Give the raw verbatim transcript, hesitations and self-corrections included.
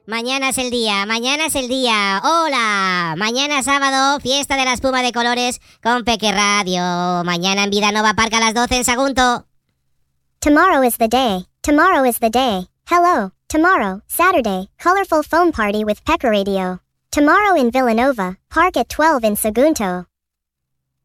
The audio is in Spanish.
Mañana es el día, mañana es el día. ¡Hola! Mañana sábado, fiesta de la espuma de colores con Peque Radio. Mañana en Vida Nova Park a las doce en Sagunto. Tomorrow is the day. Tomorrow is the day. Hello. Tomorrow, Saturday, colorful foam party with Pecker Radio. Tomorrow in Villanova, park at twelve in Sagunto.